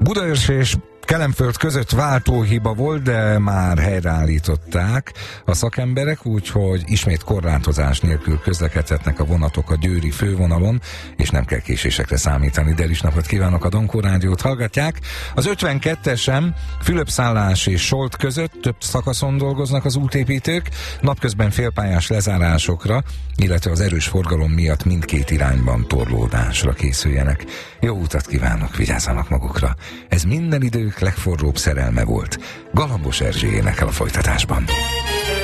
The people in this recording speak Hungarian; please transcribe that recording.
Budaörs és Kelenföld között váltóhiba volt, de már helyreállították a szakemberek, úgyhogy ismét korlátozás nélkül közlekedhetnek a vonatok a győri fővonalon, és nem kell késésekre számítani. Delis napot kívánok, a Donkó Rádiót hallgatják. Az 52-esen Fülöpszállás és Solt között több szakaszon dolgoznak az útépítők, napközben félpályás lezárásokra, illetve az erős forgalom miatt mindkét irányban torlódásra készüljenek. Jó utat kívánok, vigyázzanak magukra. Ez minden idők legforróbb szerelme volt. Galambos Erzsé énekel a folytatásban.